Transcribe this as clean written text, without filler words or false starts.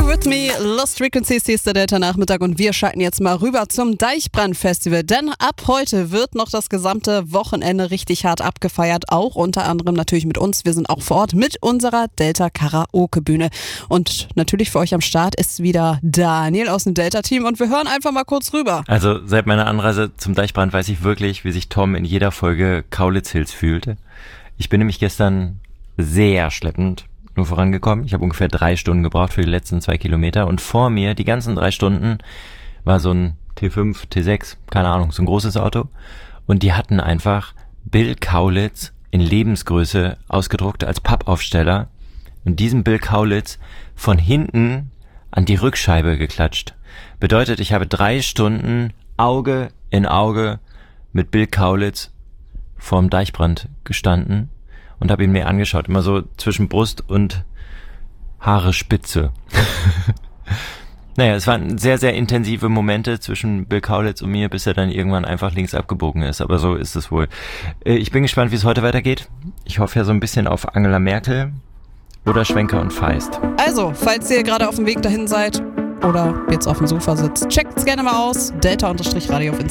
with me, Lost Frequencies, hier ist der Delta-Nachmittag und wir schalten jetzt mal rüber zum Deichbrand-Festival, denn ab heute wird noch das gesamte Wochenende richtig hart abgefeiert, auch unter anderem natürlich mit uns. Wir sind auch vor Ort mit unserer Delta-Karaoke-Bühne und natürlich für euch am Start ist wieder Daniel aus dem Delta-Team und wir hören einfach mal kurz rüber. Also seit meiner Anreise zum Deichbrand weiß ich wirklich, wie sich Tom in jeder Folge Kaulitz Hills fühlte. Ich bin nämlich gestern sehr schleppend nur vorangekommen. Ich habe ungefähr 3 Stunden gebraucht für die letzten 2 Kilometer und vor mir, die ganzen 3 Stunden, war so ein T5, T6, keine Ahnung, so ein großes Auto und die hatten einfach Bill Kaulitz in Lebensgröße ausgedruckt als Pappaufsteller und diesen Bill Kaulitz von hinten an die Rückscheibe geklatscht. Bedeutet, ich habe 3 Stunden Auge in Auge mit Bill Kaulitz vorm Deichbrand gestanden und habe ihn mir angeschaut, immer so zwischen Brust und Haare Spitze. Naja, es waren sehr, sehr intensive Momente zwischen Bill Kaulitz und mir, bis er dann irgendwann einfach links abgebogen ist, aber so ist es wohl. Ich bin gespannt, wie es heute weitergeht. Ich hoffe ja so ein bisschen auf Angela Merkel oder Schwenker und Feist. Also, falls ihr gerade auf dem Weg dahin seid oder jetzt auf dem Sofa sitzt, checkt's gerne mal aus, Delta-Radio auf Instagram.